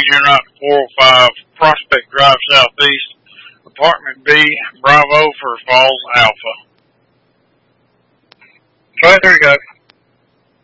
Unit 405 Prospect Drive Southeast, Apartment B, Bravo for Falls Alpha. All right, there you go.